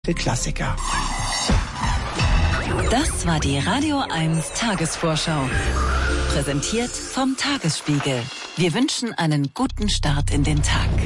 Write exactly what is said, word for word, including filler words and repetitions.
Klassiker. Das war die Radio eins Tagesvorschau. Präsentiert vom Tagesspiegel. Wir wünschen einen guten Start in den Tag.